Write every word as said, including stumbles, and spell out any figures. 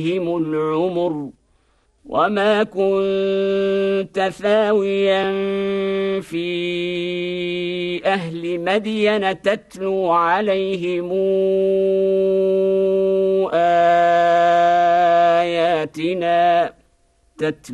العمر وما كنت ثاويا في أهل مدين تتلو عليهم آياتنا تتلو